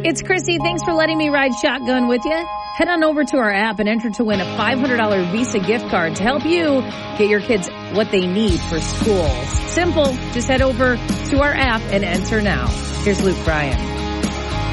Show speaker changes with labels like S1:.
S1: It's Chrissy. Thanks for letting me ride shotgun with you. Head on over to our app and enter to win a $500 Visa gift card to help you get your kids what they need for school. Simple. Just head over to our app and enter now. Here's Luke Bryan.